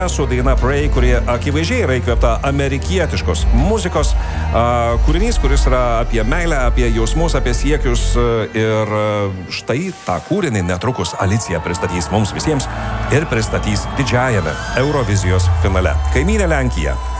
su daina Pray, kurie akivaizdžiai yra įkvėpta amerikietiškos muzikos. Kūrinys, kuris yra apie meilę, apie jausmus, apie siekius. Ir štai tą kūrinį netrukus Alicija pristatys mums visiems ir pristatys didžiajame Eurovizijos finale. Kaimynė Lenkija